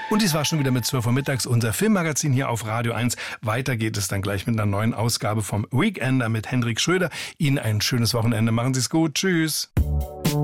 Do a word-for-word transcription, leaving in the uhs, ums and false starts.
Und dies war schon wieder mit zwölf Uhr mittags unser Filmmagazin hier auf Radio eins. Weiter geht es dann gleich mit einer neuen Ausgabe vom Weekender mit Hendrik Schröder. Ihnen ein schönes Wochenende. Machen Sie es gut. Tschüss.